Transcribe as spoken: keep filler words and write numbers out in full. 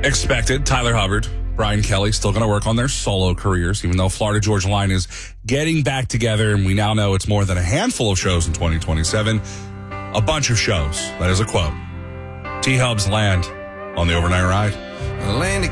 expected. Tyler Hubbard, Brian Kelly still going to work on their solo careers, even though Florida Georgia Line is getting back together, and we now know it's more than a handful of shows in twenty twenty-seven. A bunch of shows. That is a quote. T-Hub's land on the overnight ride. Land